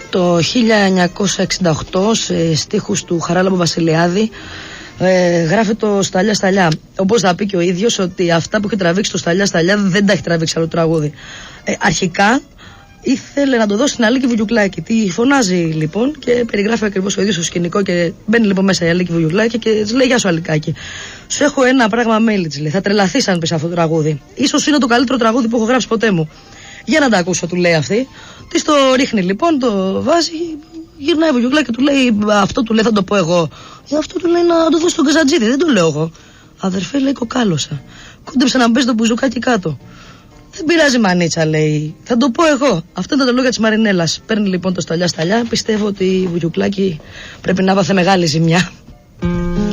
Το 1968 σε στίχους του Χαράλαμπο Βασιλιάδη γράφει το Σταλιά Σταλιά. Όπως θα πει και ο ίδιος ότι αυτά που έχει τραβήξει το Σταλιά Σταλιά δεν τα έχει τραβήξει άλλο τραγούδι. Αρχικά ήθελε να το δώσει στην Αλίκη Βουγιουκλάκη. Τη φωνάζει λοιπόν και περιγράφει ακριβώς ο ίδιος το σκηνικό και μπαίνει λοιπόν μέσα η Αλίκη Βουγιουκλάκη και της λέει: «Γεια σου Αλικάκη. Σου έχω ένα πράγμα μέλη», της λέει. «Θα τρελαθείς αν πεις αυτό το τραγούδι. Ίσως είναι το καλύτερο τραγούδι που έχω γράψει ποτέ μου. Για να τα ακούσω», του λέει αυτή. Της το ρίχνει λοιπόν, το βάζει. Γυρνάει ο Βουγιουκλάκη και του λέει: «Αυτό», του λέει, «θα το πω εγώ». Αυτό του λέει: «Να το δώσει στον Καζατζίδη, δεν το λέω εγώ». «Αδερφέ», λέει, «κοκάλωσα. Κόντεψε να μπει το μπουζουκάκι κάτω». «Δεν πειράζει μανίτσα», λέει, «θα το πω εγώ». Αυτά ήταν τα λόγια της Μαρινέλας. Παίρνει λοιπόν το Σταλιά Σταλιά. Πιστεύω ότι η Βουγιουκλάκη πρέπει να βάθε μεγάλη ζημιά.